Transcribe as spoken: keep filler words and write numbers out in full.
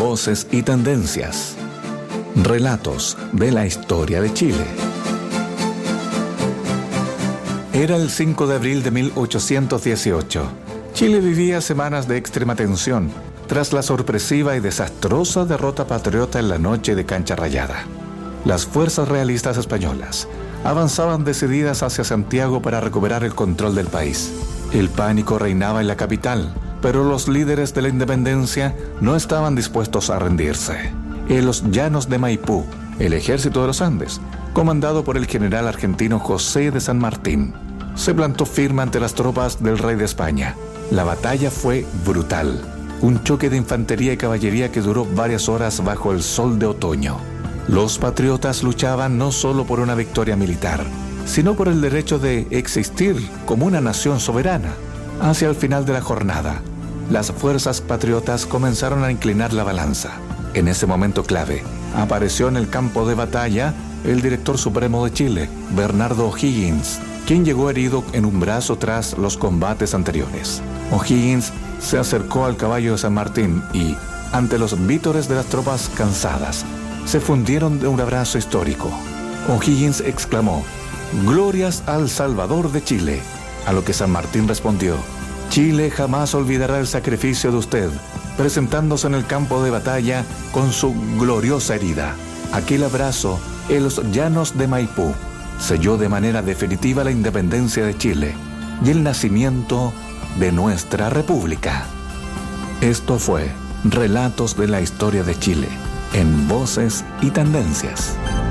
Voces y tendencias. Relatos de la historia de Chile. Era el cinco de abril de mil ochocientos dieciocho. Chile vivía semanas de extrema tensión tras la sorpresiva y desastrosa derrota patriota en la noche de Cancha Rayada. Las fuerzas realistas españolas avanzaban decididas hacia Santiago para recuperar el control del país. El pánico reinaba en la capital, pero los líderes de la independencia no estaban dispuestos a rendirse. En los llanos de Maipú, el ejército de los Andes, comandado por el general argentino José de San Martín, se plantó firme ante las tropas del rey de España. La batalla fue brutal, un choque de infantería y caballería que duró varias horas bajo el sol de otoño. Los patriotas luchaban no solo por una victoria militar, sino por el derecho de existir como una nación soberana. Hacia el final de la jornada, las fuerzas patriotas comenzaron a inclinar la balanza. En ese momento clave, apareció en el campo de batalla el director supremo de Chile, Bernardo O'Higgins, quien llegó herido en un brazo tras los combates anteriores. O'Higgins se acercó al caballo de San Martín y, ante los vítores de las tropas cansadas, se fundieron de un abrazo histórico. O'Higgins exclamó: «Glorias al Salvador de Chile», a lo que San Martín respondió: «Chile jamás olvidará el sacrificio de usted», presentándose en el campo de batalla con su gloriosa herida. Aquel abrazo en los llanos de Maipú selló de manera definitiva la independencia de Chile y el nacimiento de nuestra república. Esto fue Relatos de la Historia de Chile, en Voces y Tendencias.